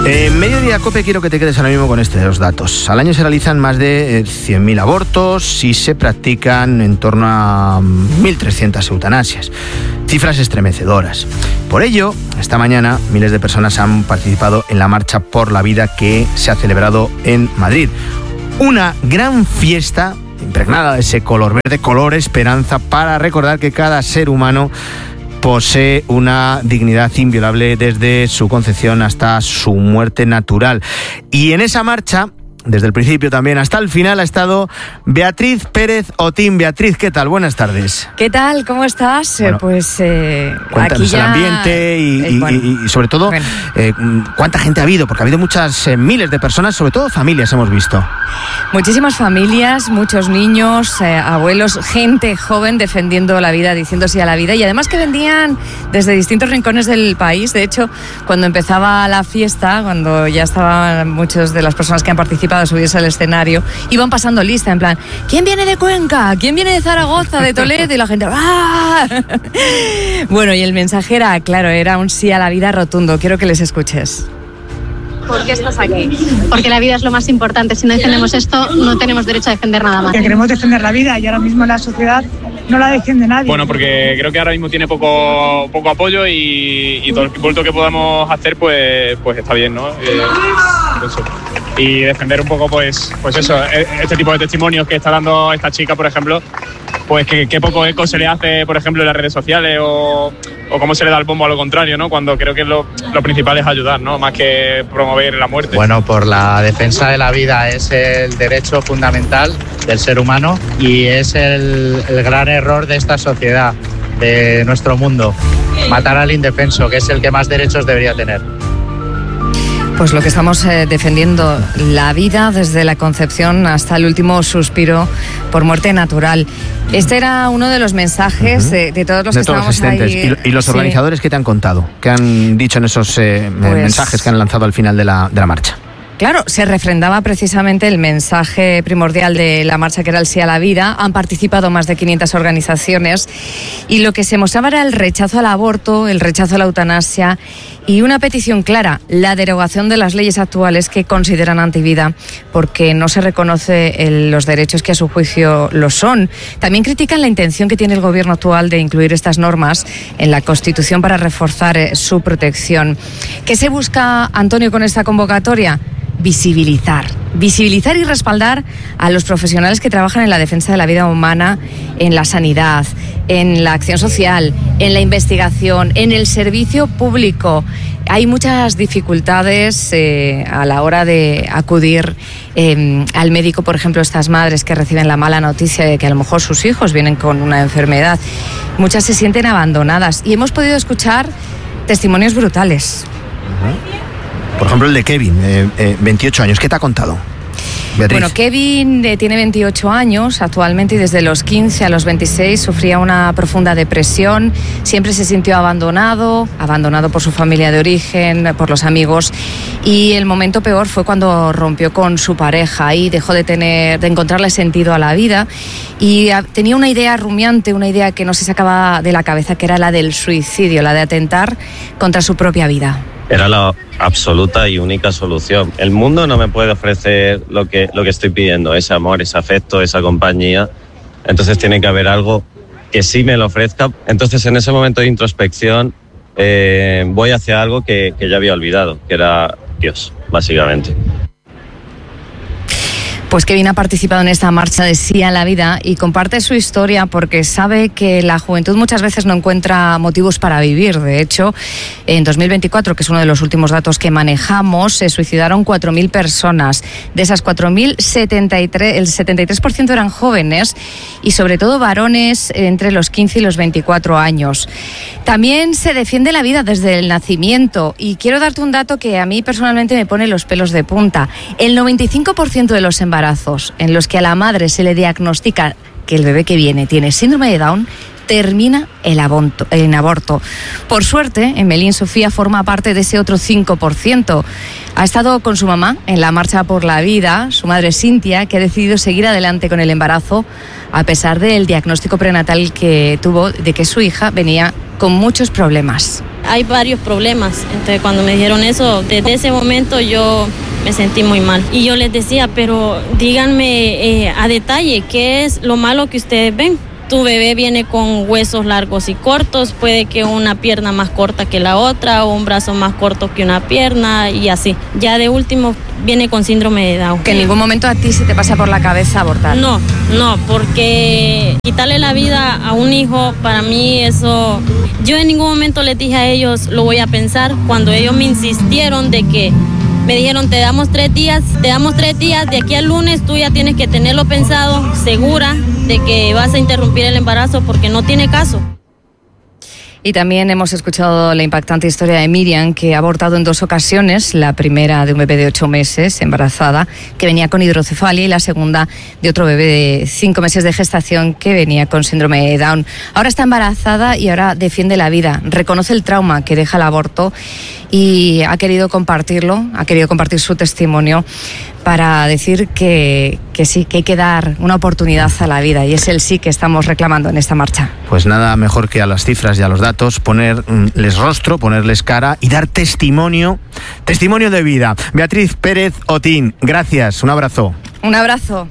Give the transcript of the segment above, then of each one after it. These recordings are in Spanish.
En Mediodía Cope quiero que te quedes ahora mismo con estos datos. Al año se realizan más de 100.000 abortos y se practican en torno a 1.300 eutanasias. Cifras estremecedoras. Por ello, esta mañana miles de personas han participado en la Marcha por la Vida que se ha celebrado en Madrid. Una gran fiesta impregnada de ese color verde, color esperanza, para recordar que cada ser humano posee una dignidad inviolable desde su concepción hasta su muerte natural. Y en esa marcha, desde el principio también hasta el final, ha estado Beatriz Pérez Otín. Beatriz, ¿qué tal? Buenas tardes. ¿Qué tal? ¿Cómo estás? Bueno, cuéntanos aquí ya el ambiente y sobre todo, ¿cuánta gente ha habido? Porque ha habido muchas, miles de personas, sobre todo familias hemos visto. Muchísimas familias, muchos niños, abuelos, gente joven defendiendo la vida, diciendo sí a la vida, y además que vendían desde distintos rincones del país. De hecho, cuando empezaba la fiesta, cuando ya estaban muchas de las personas que han participado a subirse al escenario, iban pasando lista en plan, ¿quién viene de Cuenca? ¿Quién viene de Zaragoza, de Toledo? Y la gente, ¡ah! Bueno, y el mensaje era, claro, era un sí a la vida rotundo. Quiero que les escuches. ¿Por qué estás aquí? Porque la vida es lo más importante. Si no defendemos esto, no tenemos derecho a defender nada más. Que queremos defender la vida y ahora mismo la sociedad no la defiende nadie. Bueno, porque creo que ahora mismo tiene poco apoyo y todo el impulso que podamos hacer, pues está bien, ¿no? Eso. Y defender un poco, pues eso, este tipo de testimonios que está dando esta chica, por ejemplo, pues que poco eco se le hace, por ejemplo, en las redes sociales o cómo se le da el bombo a lo contrario, ¿no? Cuando creo que lo principal es ayudar, ¿no? Más que promover la muerte. Bueno, por la defensa de la vida es el derecho fundamental del ser humano y es el gran error de esta sociedad, de nuestro mundo. Matar al indefenso, que es el que más derechos debería tener. Pues lo que estamos defendiendo, la vida desde la concepción hasta el último suspiro por muerte natural. Este era uno de los mensajes de todos los que estábamos ahí. ¿Y los organizadores qué te han contado? ¿Qué han dicho en esos mensajes que han lanzado al final de la marcha? Claro, se refrendaba precisamente el mensaje primordial de la marcha, que era el sí a la vida. Han participado más de 500 organizaciones y lo que se mostraba era el rechazo al aborto, el rechazo a la eutanasia y una petición clara, la derogación de las leyes actuales que consideran antivida porque no se reconoce los derechos que a su juicio lo son. También critican la intención que tiene el gobierno actual de incluir estas normas en la Constitución para reforzar su protección. ¿Qué se busca, Antonio, con esta convocatoria? Visibilizar y respaldar a los profesionales que trabajan en la defensa de la vida humana, en la sanidad, en la acción social, en la investigación, en el servicio público. Hay muchas dificultades a la hora de acudir al médico, por ejemplo, estas madres que reciben la mala noticia de que a lo mejor sus hijos vienen con una enfermedad. Muchas se sienten abandonadas y hemos podido escuchar testimonios brutales. Por ejemplo, el de Kevin, 28 años. ¿Qué te ha contado, Beatriz? Bueno, Kevin tiene 28 años actualmente y desde los 15 a los 26 sufría una profunda depresión. Siempre se sintió abandonado por su familia de origen, por los amigos. Y el momento peor fue cuando rompió con su pareja y dejó de encontrarle sentido a la vida. Y tenía una idea rumiante, una idea que no se sacaba de la cabeza, que era la del suicidio, la de atentar contra su propia vida. Era la absoluta y única solución. El mundo no me puede ofrecer lo que estoy pidiendo, ese amor, ese afecto, esa compañía. Entonces tiene que haber algo que sí me lo ofrezca. Entonces en ese momento de introspección voy hacia algo que ya había olvidado, que era Dios, básicamente. Pues Kevin ha participado en esta marcha de sí a la vida y comparte su historia porque sabe que la juventud muchas veces no encuentra motivos para vivir. De hecho, en 2024, que es uno de los últimos datos que manejamos, se suicidaron 4.000 personas. De esas 4.000, el 73% eran jóvenes y sobre todo varones entre los 15 y los 24 años. También se defiende la vida desde el nacimiento y quiero darte un dato que a mí personalmente me pone los pelos de punta. El 95% de los embarazos en los que a la madre se le diagnostica que el bebé que viene tiene síndrome de Down termina en aborto. Por suerte, Emelín Sofía forma parte de ese otro 5%. Ha estado con su mamá en la Marcha por la Vida, su madre Cintia, que ha decidido seguir adelante con el embarazo a pesar del diagnóstico prenatal que tuvo de que su hija venía con muchos problemas. Hay varios problemas, entonces cuando me dijeron eso, desde ese momento yo me sentí muy mal. Y yo les decía, pero díganme a detalle, ¿qué es lo malo que ustedes ven? Tu bebé viene con huesos largos y cortos, puede que una pierna más corta que la otra o un brazo más corto que una pierna y así. Ya de último viene con síndrome de Down. ¿Que en ningún momento a ti se te pasa por la cabeza abortar? No, porque quitarle la vida a un hijo, para mí eso... Yo en ningún momento les dije a ellos, lo voy a pensar, cuando ellos me insistieron de que me dijeron, te damos 3 días, de aquí al lunes tú ya tienes que tenerlo pensado, segura de que vas a interrumpir el embarazo porque no tiene caso. Y también hemos escuchado la impactante historia de Miriam, que ha abortado en 2 ocasiones, la primera de un bebé de 8 meses, embarazada, que venía con hidrocefalia, y la segunda de otro bebé de 5 meses de gestación, que venía con síndrome de Down. Ahora está embarazada y ahora defiende la vida, reconoce el trauma que deja el aborto y ha querido compartir su testimonio para decir que sí, que hay que dar una oportunidad a la vida, y es el sí que estamos reclamando en esta marcha. Pues nada mejor que a las cifras y a los datos ponerles rostro, ponerles cara y dar testimonio de vida. Beatriz Pérez Otín, gracias, un abrazo. Un abrazo.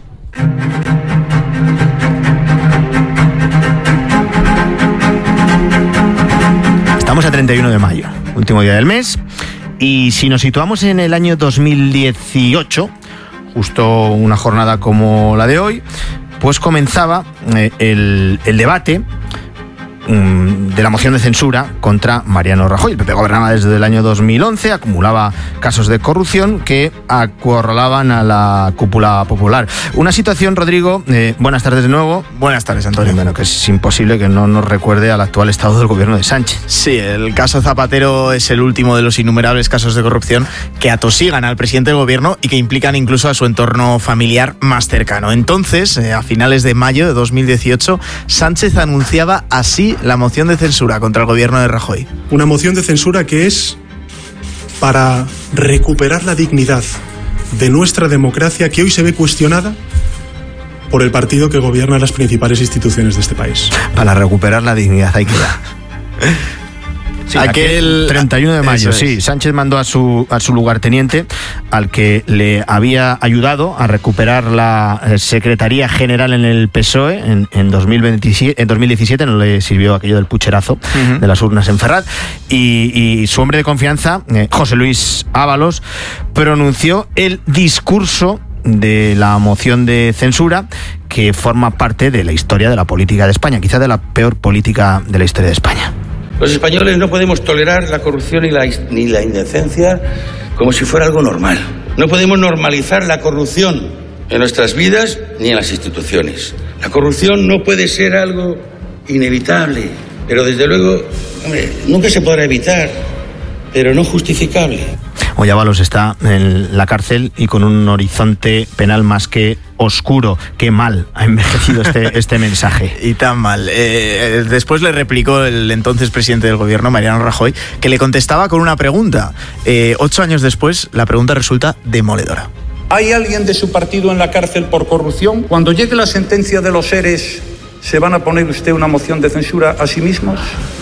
Estamos a 31 de mayo, último día del mes, y si nos situamos en el año 2018, justo una jornada como la de hoy, pues comenzaba el debate de la moción de censura contra Mariano Rajoy. El PP gobernaba desde el año 2011, acumulaba casos de corrupción que acorralaban a la cúpula popular. Una situación, Rodrigo, buenas tardes de nuevo. Buenas tardes, Antonio. Bueno, que es imposible que no nos recuerde al actual estado del gobierno de Sánchez. Sí, el caso Zapatero es el último de los innumerables casos de corrupción que atosigan al presidente del gobierno y que implican incluso a su entorno familiar más cercano. Entonces, a finales de mayo de 2018, Sánchez anunciaba así la moción de censura contra el gobierno de Rajoy. Una moción de censura que es para recuperar la dignidad de nuestra democracia, que hoy se ve cuestionada por el partido que gobierna las principales instituciones de este país. Para recuperar la dignidad hay que dar. Sí, aquel 31 de mayo, sí. Sánchez mandó a su lugarteniente, al que le había ayudado a recuperar la Secretaría General en el PSOE en 2017, no le sirvió aquello del pucherazo de las urnas en Ferraz, y su hombre de confianza, José Luis Ábalos, pronunció el discurso de la moción de censura, que forma parte de la historia de la política de España, quizá de la peor política de la historia de España. Los españoles no podemos tolerar la corrupción ni la indecencia como si fuera algo normal. No podemos normalizar la corrupción en nuestras vidas ni en las instituciones. La corrupción no puede ser algo inevitable, pero desde luego, nunca se podrá evitar, pero no justificable. Hoy Ábalos está en la cárcel y con un horizonte penal más que oscuro. Qué mal ha envejecido este mensaje. Y tan mal. Después le replicó el entonces presidente del gobierno, Mariano Rajoy, que le contestaba con una pregunta. 8 años después, la pregunta resulta demoledora. ¿Hay alguien de su partido en la cárcel por corrupción? Cuando llegue la sentencia de los seres, ¿se van a poner usted una moción de censura a sí mismos?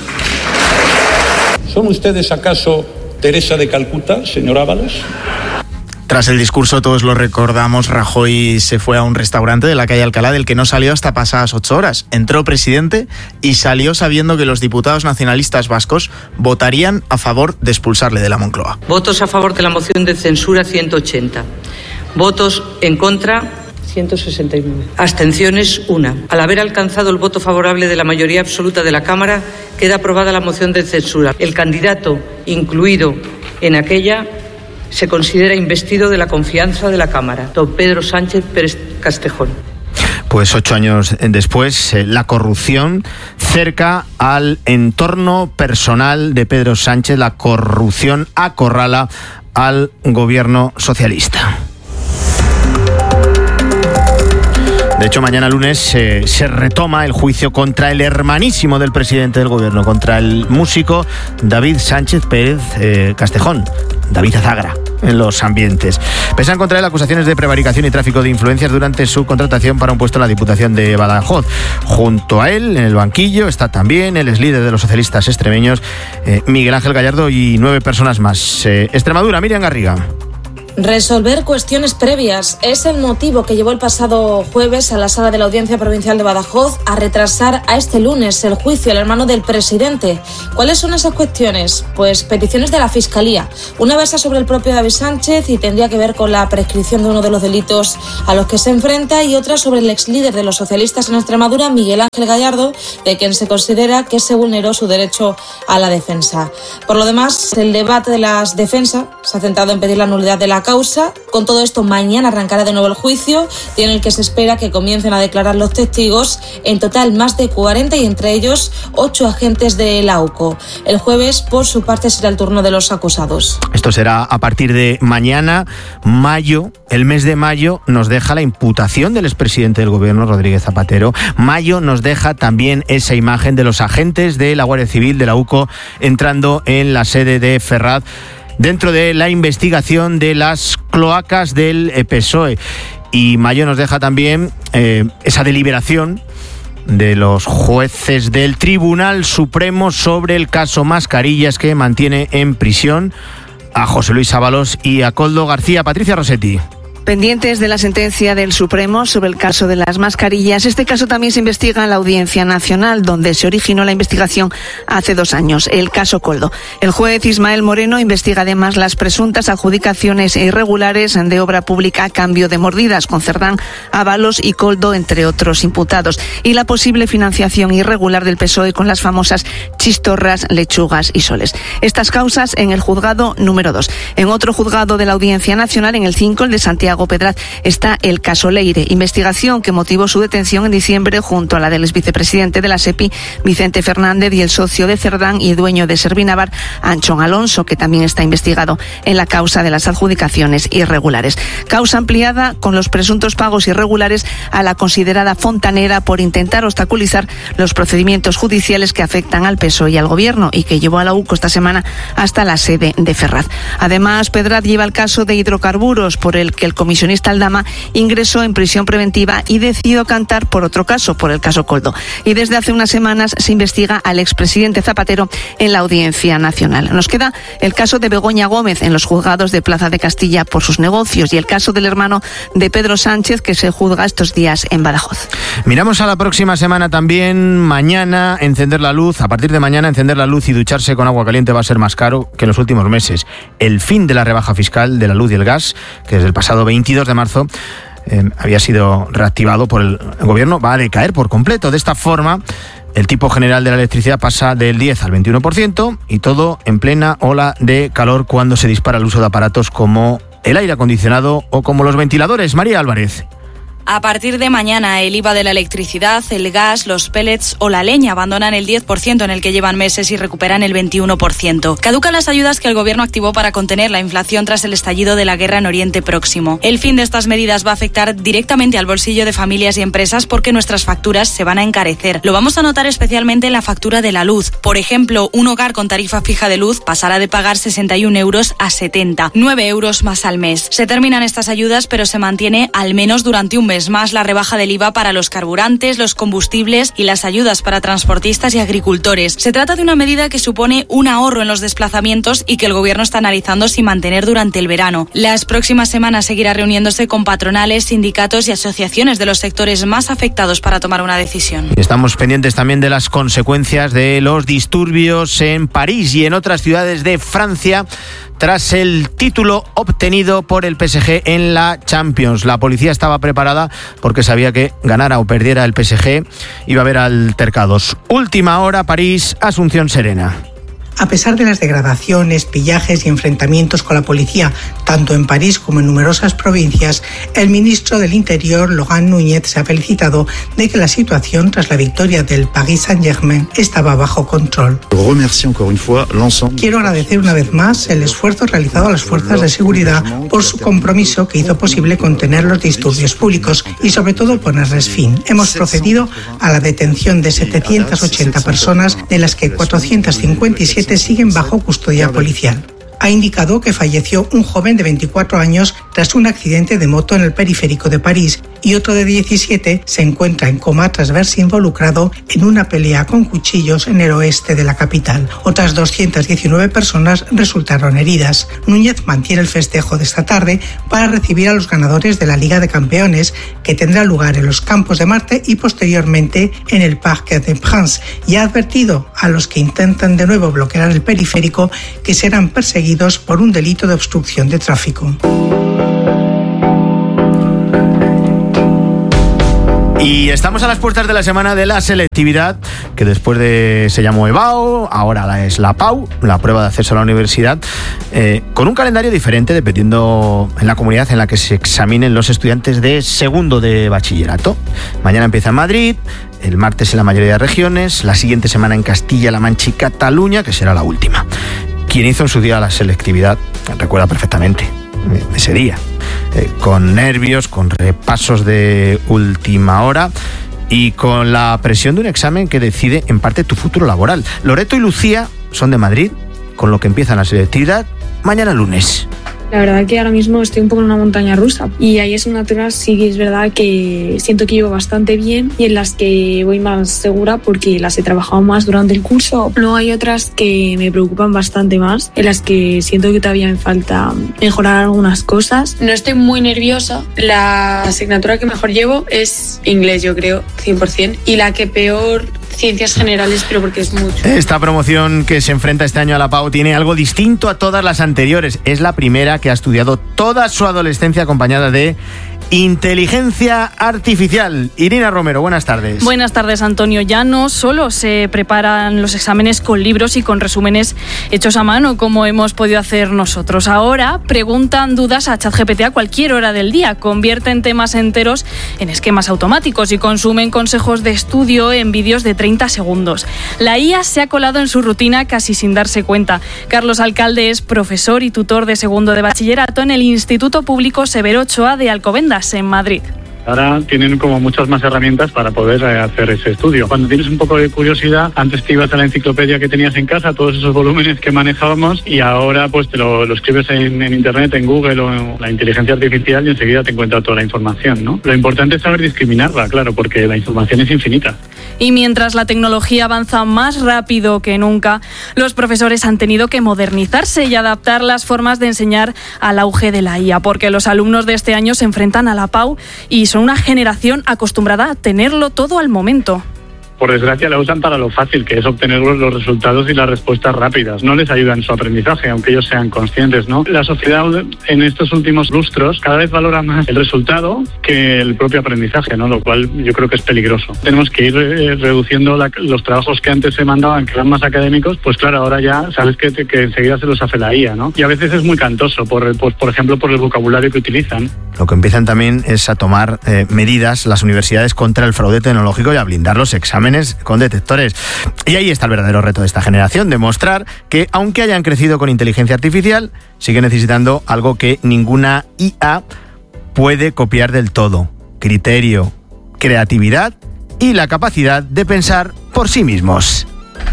¿Son ustedes acaso Teresa de Calcuta, señor Ábalos? Tras el discurso, todos lo recordamos, Rajoy se fue a un restaurante de la calle Alcalá del que no salió hasta pasadas 8 horas. Entró presidente y salió sabiendo que los diputados nacionalistas vascos votarían a favor de expulsarle de la Moncloa. Votos a favor de la moción de censura, 180. Votos en contra, 169. Abstenciones, 1. Al haber alcanzado el voto favorable de la mayoría absoluta de la Cámara, queda aprobada la moción de censura. El candidato incluido en aquella se considera investido de la confianza de la Cámara, don Pedro Sánchez Pérez Castejón. Pues 8 años después, la corrupción cerca al entorno personal de Pedro Sánchez, la corrupción acorrala al gobierno socialista. De hecho, mañana lunes se retoma el juicio contra el hermanísimo del presidente del gobierno, contra el músico David Sánchez Pérez Castejón, David Azagra, en los ambientes. Pesan contra él acusaciones de prevaricación y tráfico de influencias durante su contratación para un puesto en la Diputación de Badajoz. Junto a él, en el banquillo, está también el exlíder de los socialistas extremeños, Miguel Ángel Gallardo, y 9 personas más. Extremadura, Miriam Garriga. Resolver cuestiones previas es el motivo que llevó el pasado jueves a la Sala de la Audiencia Provincial de Badajoz a retrasar a este lunes el juicio al hermano del presidente. ¿Cuáles son esas cuestiones? Pues peticiones de la Fiscalía. Una versa sobre el propio David Sánchez y tendría que ver con la prescripción de uno de los delitos a los que se enfrenta, y otra sobre el exlíder de los socialistas en Extremadura, Miguel Ángel Gallardo, de quien se considera que se vulneró su derecho a la defensa. Por lo demás, el debate de las defensas se ha centrado en pedir la nulidad de la causa. Con todo esto, mañana arrancará de nuevo el juicio, y en el que se espera que comiencen a declarar los testigos, en total más de 40, y entre ellos 8 agentes de la AUCO. El jueves, por su parte, será el turno de los acusados. Esto será a partir de mañana. Mayo, el mes de mayo, nos deja la imputación del expresidente del gobierno, Rodríguez Zapatero. Mayo nos deja también esa imagen de los agentes de la Guardia Civil, de la AUCO, entrando en la sede de Ferraz, dentro de la investigación de las cloacas del PSOE. Y mayo nos deja también esa deliberación de los jueces del Tribunal Supremo sobre el caso Mascarillas, que mantiene en prisión a José Luis Ábalos y a Koldo García. Patricia Rossetti. Pendientes de la sentencia del Supremo sobre el caso de las mascarillas, este caso también se investiga en la Audiencia Nacional, donde se originó la investigación hace 2 años, el caso Koldo. El juez Ismael Moreno investiga además las presuntas adjudicaciones irregulares de obra pública a cambio de mordidas con Cerdán, Ábalos y Koldo, entre otros imputados, y la posible financiación irregular del PSOE con las famosas chistorras, lechugas y soles. Estas causas en el juzgado número 2. En otro juzgado de la Audiencia Nacional, en el 5, el de Santiago Pedraz, está el caso Leire, investigación que motivó su detención en diciembre junto a la del exvicepresidente de la SEPI, Vicente Fernández, y el socio de Cerdán y dueño de Servinavar, Anchón Alonso, que también está investigado en la causa de las adjudicaciones irregulares. Causa ampliada con los presuntos pagos irregulares a la considerada fontanera por intentar obstaculizar los procedimientos judiciales que afectan al PSOE y al Gobierno, y que llevó a la UCO esta semana hasta la sede de Ferraz. Además, Pedraz lleva el caso de hidrocarburos, por el que el comisionista Aldama ingresó en prisión preventiva y decidió cantar por otro caso, por el caso Koldo. Y desde hace unas semanas se investiga al expresidente Zapatero en la Audiencia Nacional. Nos queda el caso de Begoña Gómez en los juzgados de Plaza de Castilla por sus negocios, y el caso del hermano de Pedro Sánchez, que se juzga estos días en Badajoz. Miramos a la próxima semana también. Mañana, encender la luz. A partir de mañana, encender la luz y ducharse con agua caliente va a ser más caro que en los últimos meses. El fin de la rebaja fiscal de la luz y el gas, que desde el pasado 22 de marzo había sido reactivado por el gobierno, va a decaer por completo. De esta forma, el tipo general de la electricidad pasa del 10 al 21%, y todo en plena ola de calor, cuando se dispara el uso de aparatos como el aire acondicionado o como los ventiladores. María Álvarez. A partir de mañana, el IVA de la electricidad, el gas, los pellets o la leña abandonan el 10% en el que llevan meses y recuperan el 21%. Caducan las ayudas que el gobierno activó para contener la inflación tras el estallido de la guerra en Oriente Próximo. El fin de estas medidas va a afectar directamente al bolsillo de familias y empresas, porque nuestras facturas se van a encarecer. Lo vamos a notar especialmente en la factura de la luz. Por ejemplo, un hogar con tarifa fija de luz pasará de pagar 61 euros a 70, 9 euros más al mes. Se terminan estas ayudas, pero se mantiene al menos durante un mes más la rebaja del IVA para los carburantes, los combustibles y las ayudas para transportistas y agricultores. Se trata de una medida que supone un ahorro en los desplazamientos y que el gobierno está analizando si mantener durante el verano. Las próximas semanas seguirá reuniéndose con patronales, sindicatos y asociaciones de los sectores más afectados para tomar una decisión. Estamos pendientes también de las consecuencias de los disturbios en París y en otras ciudades de Francia tras el título obtenido por el PSG en la Champions. La policía estaba preparada porque sabía que ganara o perdiera el PSG iba a haber altercados. Última hora, París, Asunción Serena. A pesar de las degradaciones, pillajes y enfrentamientos con la policía, tanto en París como en numerosas provincias, el ministro del Interior, Laurent Nunez, se ha felicitado de que la situación tras la victoria del Paris Saint-Germain estaba bajo control. Quiero agradecer una vez más el esfuerzo realizado a las fuerzas de seguridad por su compromiso que hizo posible contener los disturbios públicos y sobre todo ponerles fin. Hemos procedido a la detención de 780 personas, de las que 457 siguen bajo custodia policial. Ha indicado que falleció un joven de 24 años tras un accidente de moto en el periférico de París y otro de 17 se encuentra en coma tras verse involucrado en una pelea con cuchillos en el oeste de la capital. Otras 219 personas resultaron heridas. Núñez mantiene el festejo de esta tarde para recibir a los ganadores de la Liga de Campeones, que tendrá lugar en los Campos de Marte y posteriormente en el Parc des Princes, y ha advertido a los que intentan de nuevo bloquear el periférico que serán perseguidos por un delito de obstrucción de tráfico. Y estamos a las puertas de la semana de la selectividad, que después se llamó EBAU, ahora es la PAU, la prueba de acceso a la universidad, con un calendario diferente dependiendo en la comunidad en la que se examinen los estudiantes de segundo de bachillerato. Mañana empieza en Madrid, el martes en la mayoría de regiones, la siguiente semana en Castilla-La Mancha y Cataluña, que será la última. Quien hizo en su día la selectividad recuerda perfectamente ese día, con nervios, con repasos de última hora y con la presión de un examen que decide en parte tu futuro laboral. Loreto y Lucía son de Madrid, con lo que empiezan la selectividad mañana lunes. La verdad que ahora mismo estoy un poco en una montaña rusa y hay asignaturas sí que es verdad que siento que llevo bastante bien y en las que voy más segura porque las he trabajado más durante el curso. Luego hay otras que me preocupan bastante más, en las que siento que todavía me falta mejorar algunas cosas. No estoy muy nerviosa. La asignatura que mejor llevo es inglés, yo creo, 100%, y la que peor, ciencias generales, pero porque es mucho. Esta promoción que se enfrenta este año a la PAU tiene algo distinto a todas las anteriores. Es la primera que ha estudiado toda su adolescencia acompañada de inteligencia artificial. Irina Romero, buenas tardes. Buenas tardes, Antonio. Ya no solo se preparan los exámenes con libros y con resúmenes hechos a mano, como hemos podido hacer nosotros. Ahora preguntan dudas a ChatGPT a cualquier hora del día, convierten temas enteros en esquemas automáticos y consumen consejos de estudio en vídeos de 30 segundos. La IA se ha colado en su rutina casi sin darse cuenta. Carlos Alcalde es profesor y tutor de segundo de bachillerato en el Instituto Público Severo Ochoa de Alcobendas, en Madrid. Ahora tienen como muchas más herramientas para poder hacer ese estudio. Cuando tienes un poco de curiosidad, antes te ibas a la enciclopedia que tenías en casa, todos esos volúmenes que manejábamos, y ahora pues te lo escribes en internet, en Google o en la inteligencia artificial y enseguida te encuentra toda la información, ¿no? Lo importante es saber discriminarla, claro, porque la información es infinita. Y mientras la tecnología avanza más rápido que nunca, los profesores han tenido que modernizarse y adaptar las formas de enseñar al auge de la IA, porque los alumnos de este año se enfrentan a la PAU y son una generación acostumbrada a tenerlo todo al momento. Por desgracia la usan para lo fácil, que es obtener los resultados y las respuestas rápidas. No les ayuda en su aprendizaje, aunque ellos sean conscientes, ¿no? La sociedad en estos últimos lustros cada vez valora más el resultado que el propio aprendizaje, ¿no? Lo cual yo creo que es peligroso. Tenemos que ir reduciendo los trabajos que antes se mandaban, que eran más académicos, pues claro, ahora ya sabes que enseguida se los hace la IA, ¿no? Y a veces es muy cantoso, por ejemplo, por el vocabulario que utilizan. Lo que empiezan también es a tomar medidas las universidades contra el fraude tecnológico y a blindar los exámenes con detectores. Y ahí está el verdadero reto de esta generación, demostrar que aunque hayan crecido con inteligencia artificial, sigue necesitando algo que ninguna IA puede copiar del todo: criterio, creatividad y la capacidad de pensar por sí mismos.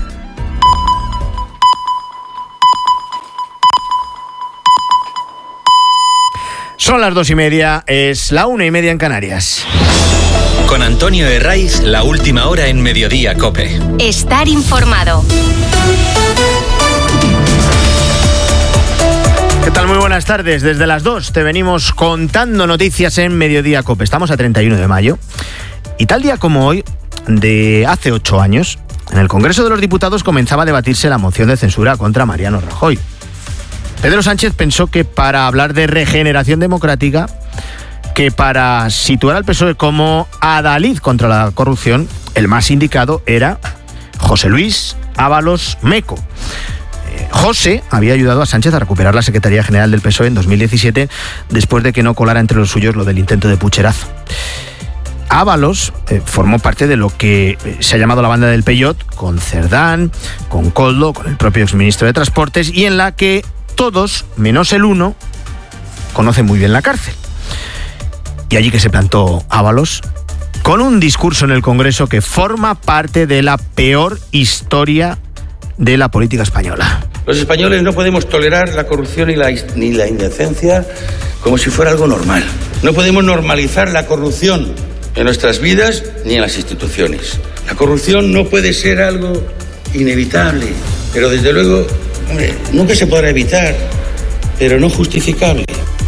Son las 2:30, es la 1:30 en Canarias. Con Antonio Herraiz, la última hora en Mediodía COPE. Estar informado. ¿Qué tal? Muy buenas tardes. Desde las 2 te venimos contando noticias en Mediodía COPE. Estamos a 31 de mayo y tal día como hoy, de hace 8 años, en el Congreso de los Diputados comenzaba a debatirse la moción de censura contra Mariano Rajoy. Pedro Sánchez pensó que para hablar de regeneración democrática, que para situar al PSOE como adalid contra la corrupción, el más indicado era José Luis Ábalos Meco. José había ayudado a Sánchez a recuperar la Secretaría General del PSOE en 2017 después de que no colara entre los suyos lo del intento de pucherazo. Ábalos formó parte de lo que se ha llamado la banda del Peyot, con Cerdán, con Koldo, con el propio exministro de Transportes, y en la que todos, menos el uno, conocen muy bien la cárcel. Y allí que se plantó Ábalos con un discurso en el Congreso que forma parte de la peor historia de la política española. Los españoles no podemos tolerar la corrupción ni la indecencia como si fuera algo normal. No podemos normalizar la corrupción en nuestras vidas ni en las instituciones. La corrupción no puede ser algo inevitable, pero desde luego, nunca se podrá evitar, pero no justificable.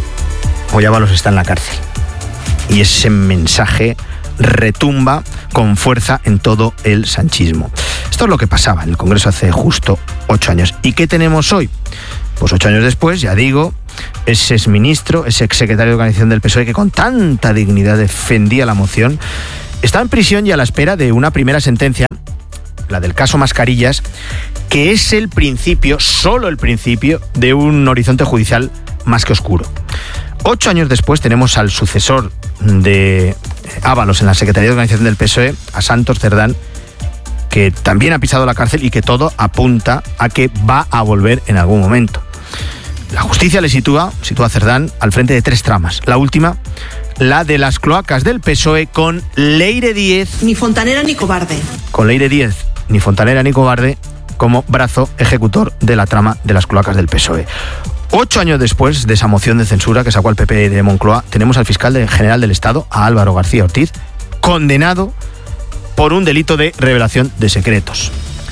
Hoy Ábalos está en la cárcel y ese mensaje retumba con fuerza en todo el sanchismo. Esto es lo que pasaba en el Congreso hace justo 8 años. ¿Y qué tenemos hoy? Pues 8 años después, ya digo, ese exministro, ese exsecretario de organización del PSOE que con tanta dignidad defendía la moción, está en prisión y a la espera de una primera sentencia, la del caso Mascarillas, que es el principio, solo el principio, de un horizonte judicial más que oscuro. 8 años después tenemos al sucesor de Ábalos en la Secretaría de Organización del PSOE, a Santos Cerdán, que también ha pisado la cárcel y que todo apunta a que va a volver en algún momento. La justicia le sitúa a Cerdán al frente de 3 tramas. La última, la de las cloacas del PSOE con Leire Díez. Ni fontanera ni cobarde. Con Leire Díez, ni fontanera ni cobarde, como brazo ejecutor de la trama de las cloacas del PSOE. 8 años después de esa moción de censura que sacó el PP de Moncloa, tenemos al fiscal general del Estado, a Álvaro García Ortiz, condenado por un delito de revelación de secretos.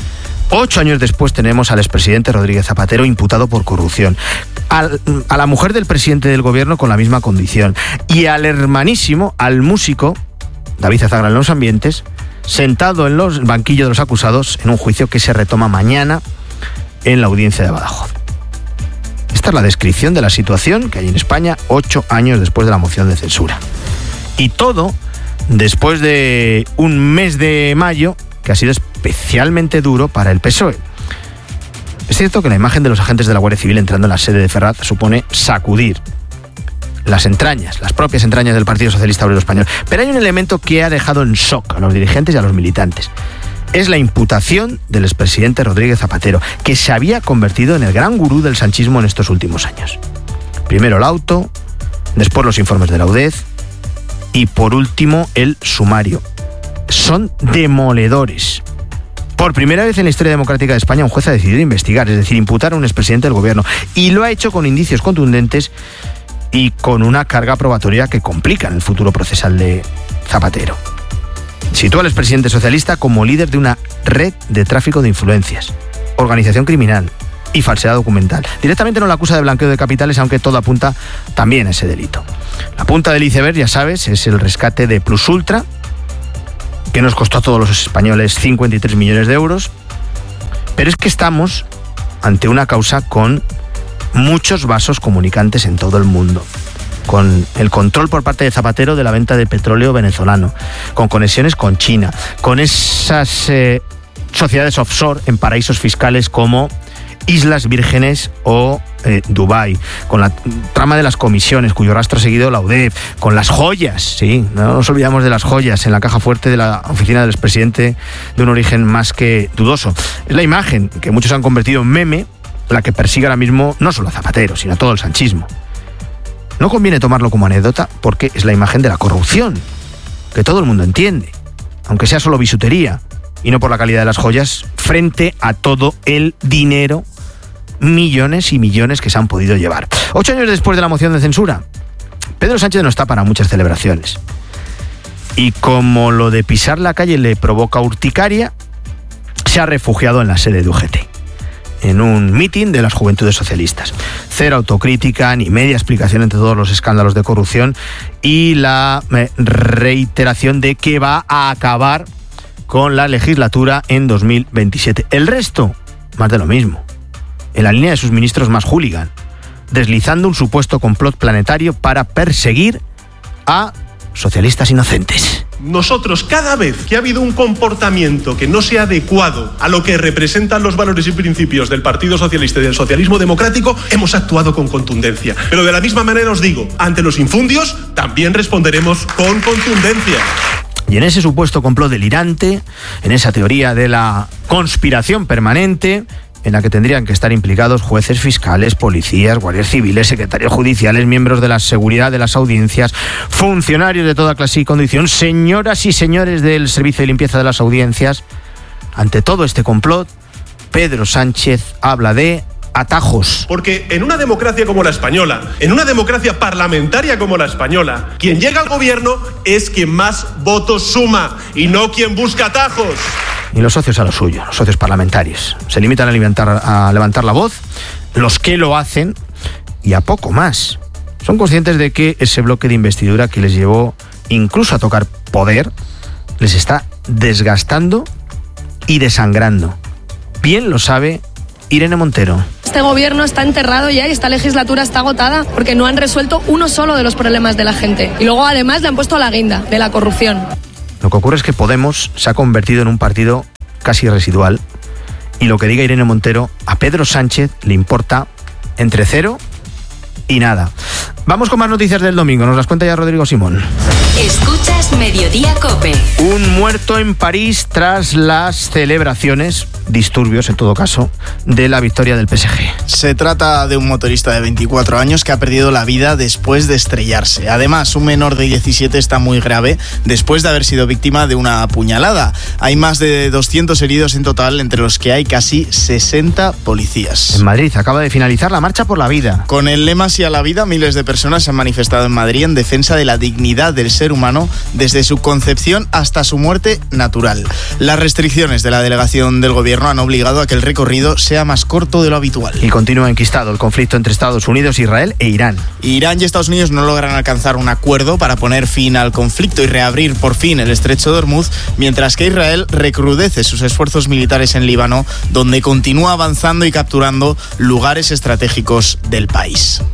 8 años después tenemos al expresidente Rodríguez Zapatero imputado por corrupción, a la mujer del presidente del gobierno con la misma condición y al hermanísimo, al músico David Azagra en los ambientes, sentado en los banquillos de los acusados en un juicio que se retoma mañana en la audiencia de Badajoz. Esta es la descripción de la situación que hay en España 8 años después de la moción de censura. Y todo después de un mes de mayo que ha sido especialmente duro para el PSOE. Es cierto que la imagen de los agentes de la Guardia Civil entrando en la sede de Ferraz supone sacudir las entrañas, las propias entrañas del Partido Socialista Obrero Español. Pero hay un elemento que ha dejado en shock a los dirigentes y a los militantes. Es la imputación del expresidente Rodríguez Zapatero, que se había convertido en el gran gurú del sanchismo en estos últimos años. Primero el auto, después los informes de la UDEZ y por último el sumario. Son demoledores. Por primera vez en la historia democrática de España, un juez ha decidido investigar, es decir, imputar a un expresidente del gobierno, y lo ha hecho con indicios contundentes y con una carga probatoria que complican el futuro procesal de Zapatero. Sitúa al expresidente socialista como líder de una red de tráfico de influencias, organización criminal y falsedad documental. Directamente no la acusa de blanqueo de capitales, aunque todo apunta también a ese delito. La punta del iceberg, ya sabes, es el rescate de Plus Ultra, que nos costó a todos los españoles 53 millones de euros. Pero es que estamos ante una causa con muchos vasos comunicantes en todo el mundo, con el control por parte de Zapatero de la venta de petróleo venezolano, con conexiones con China, con esas sociedades offshore en paraísos fiscales como Islas Vírgenes o Dubái, con la trama de las comisiones, cuyo rastro ha seguido la UDEF, con las joyas, sí, no nos olvidamos de las joyas en la caja fuerte de la oficina del expresidente de un origen más que dudoso. Es la imagen que muchos han convertido en meme, la que persigue ahora mismo no solo a Zapatero, sino a todo el sanchismo. No conviene tomarlo como anécdota porque es la imagen de la corrupción, que todo el mundo entiende, aunque sea solo bisutería y no por la calidad de las joyas, frente a todo el dinero, millones y millones que se han podido llevar. 8 años después de la moción de censura, Pedro Sánchez no está para muchas celebraciones. Y como lo de pisar la calle le provoca urticaria, se ha refugiado en la sede de UGT, en un mitin de las Juventudes Socialistas. Cero autocrítica ni media explicación entre todos los escándalos de corrupción y la reiteración de que va a acabar con la legislatura en 2027. El resto, más de lo mismo, en la línea de sus ministros más hooligan, deslizando un supuesto complot planetario para perseguir a socialistas inocentes. Nosotros, cada vez que ha habido un comportamiento que no sea adecuado a lo que representan los valores y principios del Partido Socialista y del socialismo democrático, hemos actuado con contundencia. Pero de la misma manera os digo, ante los infundios también responderemos con contundencia. Y en ese supuesto complot delirante, en esa teoría de la conspiración permanente, en la que tendrían que estar implicados jueces, fiscales, policías, guardias civiles, secretarios judiciales, miembros de la seguridad de las audiencias, funcionarios de toda clase y condición, señoras y señores del servicio de limpieza de las audiencias. Ante todo este complot, Pedro Sánchez habla de atajos. Porque en una democracia como la española, en una democracia parlamentaria como la española, quien llega al gobierno es quien más votos suma y no quien busca atajos. Y los socios a lo suyo, los socios parlamentarios. Se limitan a levantar la voz, los que lo hacen, y a poco más. Son conscientes de que ese bloque de investidura que les llevó incluso a tocar poder, les está desgastando y desangrando. Bien lo sabe Irene Montero. Este gobierno está enterrado ya y esta legislatura está agotada porque no han resuelto uno solo de los problemas de la gente. Y luego además le han puesto la guinda de la corrupción. Lo que ocurre es que Podemos se ha convertido en un partido casi residual y lo que diga Irene Montero, a Pedro Sánchez le importa entre 0 y nada. Vamos con más noticias del domingo, nos las cuenta ya Rodrigo Simón. Escuchas Mediodía COPE. Un muerto en París tras las celebraciones, disturbios en todo caso, de la victoria del PSG. Se trata de un motorista de 24 años que ha perdido la vida después de estrellarse. Además, un menor de 17 está muy grave después de haber sido víctima de una puñalada. Hay más de 200 heridos en total, entre los que hay casi 60 policías. En Madrid acaba de finalizar la Marcha por la Vida. Con el lema Sí a la vida, miles de personas se han manifestado en Madrid en defensa de la dignidad del ser humano desde su concepción hasta su muerte natural. Las restricciones de la delegación del gobierno han obligado a que el recorrido sea más corto de lo habitual. Y continúa enquistado el conflicto entre Estados Unidos, Israel e Irán. Irán y Estados Unidos no logran alcanzar un acuerdo para poner fin al conflicto y reabrir por fin el estrecho de Hormuz, mientras que Israel recrudece sus esfuerzos militares en Líbano, donde continúa avanzando y capturando lugares estratégicos del país.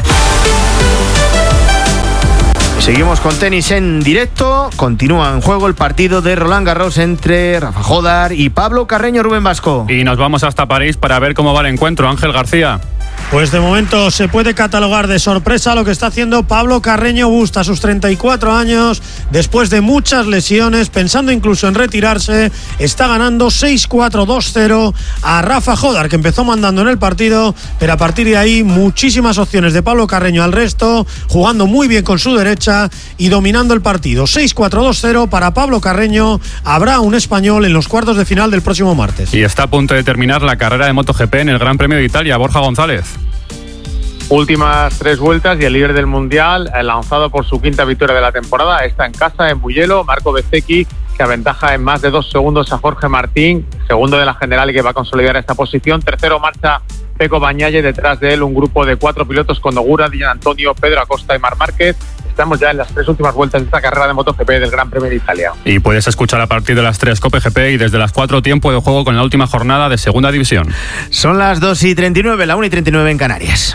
Seguimos con tenis en directo. Continúa en juego el partido de Roland Garros entre Rafa Jodar y Pablo Carreño. Rubén Vasco. Y nos vamos hasta París para ver cómo va el encuentro. Ángel García. Pues de momento se puede catalogar de sorpresa lo que está haciendo Pablo Carreño Busta a sus 34 años, después de muchas lesiones, pensando incluso en retirarse. Está ganando 6-4, 2-0 a Rafa Jodar, que empezó mandando en el partido, pero a partir de ahí muchísimas opciones de Pablo Carreño al resto, jugando muy bien con su derecha y dominando el partido. 6-4, 2-0 para Pablo Carreño. Habrá un español en los cuartos de final del próximo martes. Y está a punto de terminar la carrera de MotoGP en el Gran Premio de Italia. Borja González. Últimas 3 vueltas y el líder del Mundial, lanzado por su quinta victoria de la temporada, está en casa, en Mugello. Marco Bezzecchi, que aventaja en más de 2 segundos a Jorge Martín, segundo de la general y que va a consolidar esta posición. Tercero marcha Pecco Bagnaia, detrás de él un grupo de 4 pilotos con Ogura, Gian Antonio, Pedro Acosta y Marc Márquez. Estamos ya en las 3 últimas vueltas de esta carrera de MotoGP del Gran Premio de Italia. Y puedes escuchar a partir de las 3 COPE GP y desde las 4 tiempo de juego con la última jornada de Segunda División. Son las 2:39, la 1:39 en Canarias.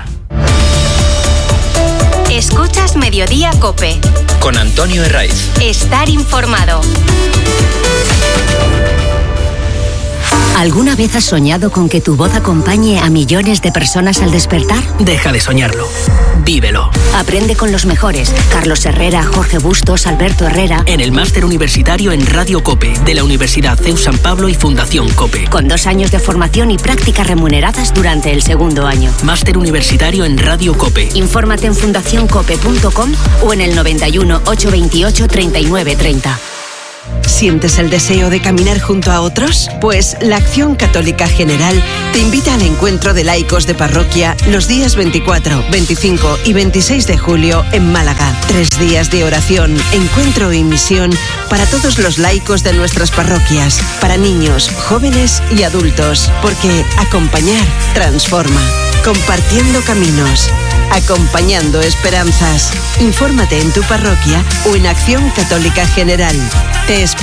Escuchas Mediodía COPE. Con Antonio Herraiz. Estar informado. ¿Alguna vez has soñado con que tu voz acompañe a millones de personas al despertar? Deja de soñarlo. Vívelo. Aprende con los mejores. Carlos Herrera, Jorge Bustos, Alberto Herrera. En el máster universitario en Radio COPE de la Universidad CEU San Pablo y Fundación COPE. Con 2 años de formación y prácticas remuneradas durante el segundo año. Máster universitario en Radio COPE. Infórmate en fundacioncope.com o en el 91 828 3930. ¿Sientes el deseo de caminar junto a otros? Pues la Acción Católica General te invita al encuentro de laicos de parroquia los días 24, 25 y 26 de julio en Málaga. 3 días de oración, encuentro y misión para todos los laicos de nuestras parroquias, para niños, jóvenes y adultos, porque acompañar transforma. Compartiendo caminos, acompañando esperanzas. Infórmate en tu parroquia o en Acción Católica General. Te esperamos.